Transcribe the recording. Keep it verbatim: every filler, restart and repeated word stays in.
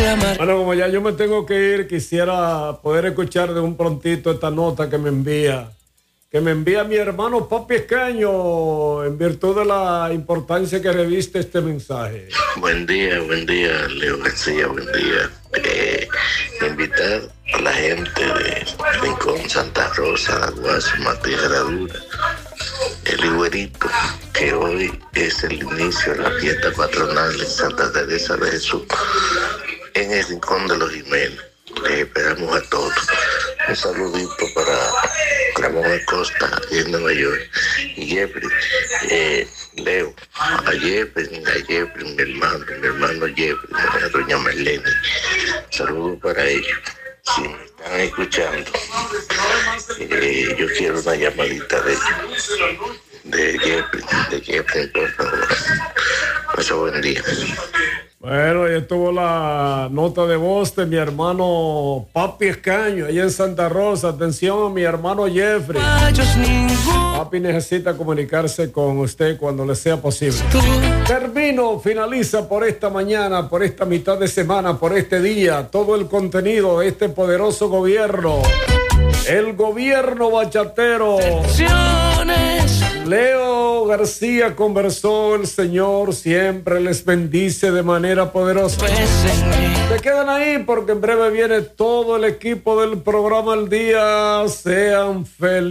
Bueno, como ya yo me tengo que ir, quisiera poder escuchar de un prontito esta nota que me envía, que me envía mi hermano Papi Escaño, en virtud de la importancia que reviste este mensaje. Buen día, buen día, Leo García, buen día. Eh, invitar a la gente de Rincón, Santa Rosa, Aguaso, Matías Herradura, el Higuerito, que hoy es el inicio de la fiesta patronal en Santa Teresa de Jesús, en el Rincón de los Jiménez. Les esperamos a todos. Un saludito para Ramón Acosta, en Nueva York. Y Jeffrey, eh, Leo, a Jeffrey, a Jeffrey, mi hermano, mi hermano Jeffrey, a doña Marlene. Saludos para ellos. Si me están escuchando, eh, yo quiero una llamadita de ellos. De Jeffrey, de Jeffrey, por favor. Pasa buen día. Bueno, ahí estuvo la nota de voz de mi hermano Papi Escaño, allá en Santa Rosa. Atención a mi hermano Jeffrey. Papi necesita comunicarse con usted cuando le sea posible. Termino, finaliza por esta mañana, por esta mitad de semana, por este día, todo el contenido de este poderoso gobierno. El gobierno bachatero. Leo García conversó, el Señor siempre les bendice de manera poderosa. Se quedan ahí porque en breve viene todo el equipo del programa El Día. Sean felices.